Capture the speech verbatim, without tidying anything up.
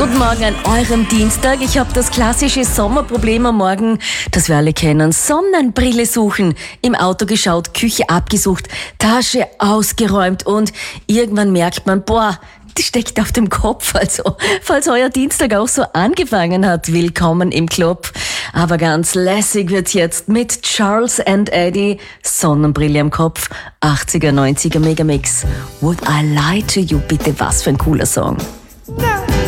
Guten Morgen an eurem Dienstag. Ich habe das klassische Sommerproblem am Morgen, das wir alle kennen. Sonnenbrille suchen, im Auto geschaut, Küche abgesucht, Tasche ausgeräumt und irgendwann merkt man, boah, die steckt auf dem Kopf. Also, falls euer Dienstag auch so angefangen hat, willkommen im Club. Aber ganz lässig wird's jetzt mit Charles and Eddie, Sonnenbrille am Kopf, achtziger, neunziger Megamix. Would I Lie to You? Bitte, was für ein cooler Song. No.